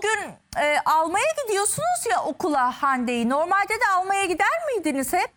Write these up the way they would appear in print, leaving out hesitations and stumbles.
gün almaya gidiyorsunuz ya okula Hande'yi. Normalde de almaya gider miydiniz hep?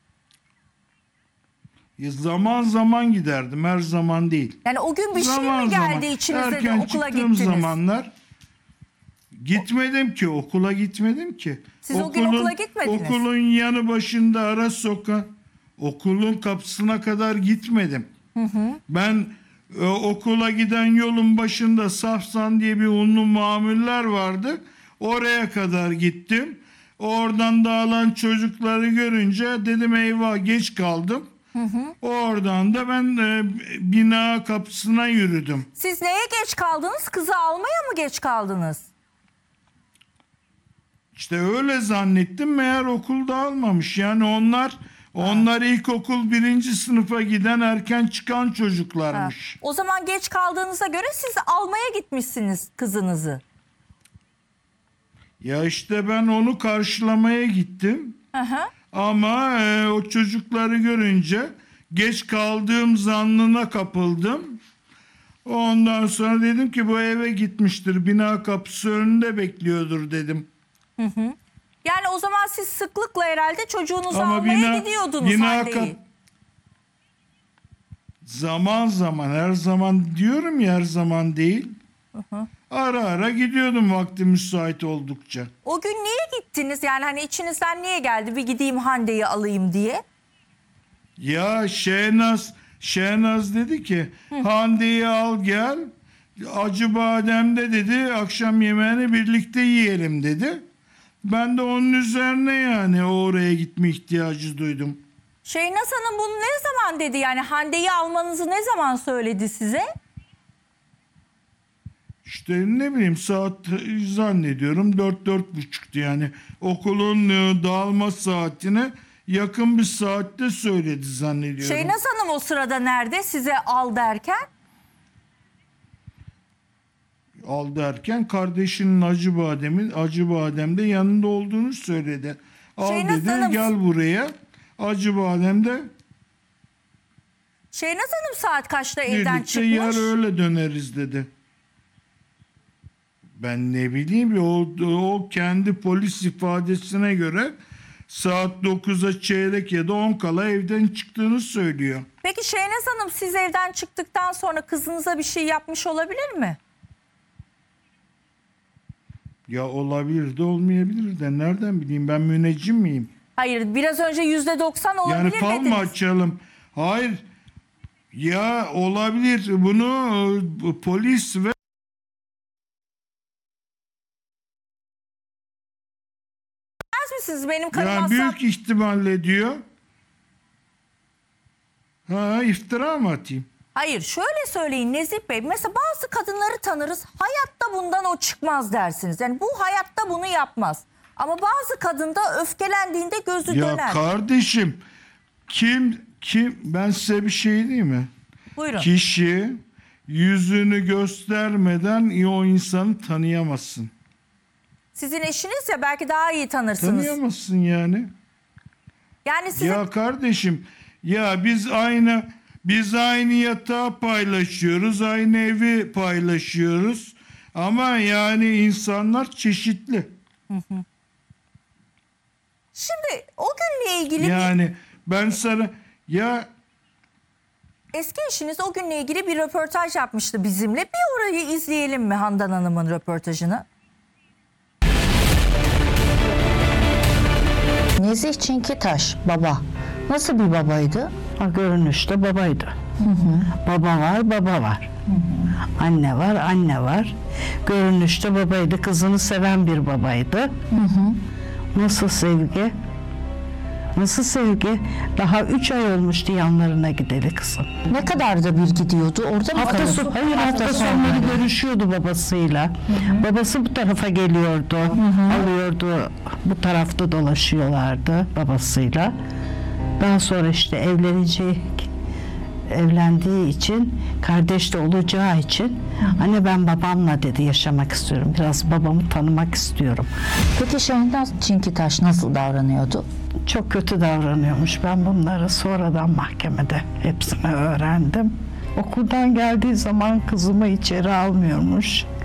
Zaman zaman giderdim, her zaman değil. Yani o gün bir şey Zaman mi geldi zaman. içinize de Erken okula çıktığım gittiniz? zamanlar gitmedim ki, okula gitmedim ki. Siz o gün okula gitmediniz. Okulun yanı başında ara sokak, okulun kapısına kadar gitmedim. Ben okula giden yolun başında Safsan diye bir unlu mamuller vardı. Oraya kadar gittim. Oradan dağılan çocukları görünce dedim eyvah geç kaldım. Oradan da ben bina kapısına yürüdüm. Siz neye geç kaldınız? Kızı almaya mı geç kaldınız? İşte öyle zannettim, meğer okulda almamış. Yani onlar ilkokul 1. sınıfa giden erken çıkan çocuklarmış. O zaman geç kaldığınıza göre siz almaya gitmişsiniz kızınızı. Ya işte ben onu karşılamaya gittim. Ama o çocukları görünce geç kaldığım zannına kapıldım. Ondan sonra dedim ki bu eve gitmiştir, bina kapısı önünde bekliyordur dedim. Yani o zaman siz sıklıkla herhalde çocuğunuzu almaya gidiyordunuz Hande'yi. Zaman zaman, her zaman diyorum ya, her zaman değil. Ara ara gidiyordum vakti müsait oldukça. O gün niye gittiniz? Yani hani içinizden niye geldi bir gideyim Hande'yi alayım diye? Ya Şehnaz dedi ki Hande'yi al gel. Acıbadem'de dedi akşam yemeğini birlikte yiyelim dedi. Ben de onun üzerine yani oraya gitme ihtiyacı duydum. Şehnaz Hanım bunu ne zaman dedi? Yani Hande'yi almanızı ne zaman söyledi size? İşte ne bileyim saat zannediyorum 4-4.30'tu yani. Okulun dağılma saatine yakın bir saatte söyledi zannediyorum. Şehnaz Hanım o sırada nerede size al derken? Al derken kardeşinin Acıbadem'de yanında olduğunu söyledi. Al Şehnaz dedi Hanım, gel buraya. Acıbadem'de Şehnaz Hanım saat kaçta evden birlikte çıkmış? yer öyle döneriz dedi. Ben ne bileyim o kendi polis ifadesine göre saat 9'a çeyrek ya da 10 kala evden çıktığını söylüyor. Peki Şehnaz Hanım siz evden çıktıktan sonra kızınıza bir şey yapmış olabilir mi? Ya olabilir de olmayabilir de nereden bileyim, ben müneccim miyim? Hayır, biraz önce %90 olabilir Yani fal dediniz. mı açalım? Hayır. Ya olabilir. Bunu polis ve Bilmez misiniz benim karım yani asla... büyük ihtimalle diyor. İftira mı atayım? Hayır, şöyle söyleyin Nezih Bey. Mesela bazı kadınları tanırız. Hayatta bundan o çıkmaz dersiniz. Yani bu hayatta bunu yapmaz. Ama bazı kadın da öfkelendiğinde gözü Ya döner. kardeşim kim ben size bir şey diyeyim mi? Buyurun. Kişi yüzünü göstermeden o insanı tanıyamazsın. Sizin eşiniz ya, belki daha iyi tanırsınız. Tanıyamazsın yani. Yani sizin... Ya kardeşim ya biz aynı yatağı paylaşıyoruz, aynı evi paylaşıyoruz. Ama yani insanlar çeşitli. Şimdi o günle ilgili Yani ben sana eski eşiniz o günle ilgili bir röportaj yapmıştı bizimle. Bir orayı izleyelim mi Handan Hanım'ın röportajını? Nezih Çinkitaş baba. Nasıl bir babaydı? Görünüşte babaydı. Baba var, baba var. Anne var, anne var. Görünüşte babaydı. Kızını seven bir babaydı. Nasıl sevgi? Nasıl sevgi? Daha 3 ay olmuştu yanlarına gideli kızım. Ne kadar da bir gidiyordu? Orada mı kalıyordu? Hafta sonları görüşüyordu babasıyla. Babası bu tarafa geliyordu. Alıyordu. Bu tarafta dolaşıyorlardı babasıyla. Daha sonra işte evlendiği için, kardeş de olacağı için anne ben babamla dedi yaşamak istiyorum. Biraz babamı tanımak istiyorum. Peki Şehnaz Çinkitaş nasıl davranıyordu? Çok kötü davranıyormuş. Ben bunları sonradan mahkemede hepsini öğrendim. Okuldan geldiği zaman kızımı içeri almıyormuş.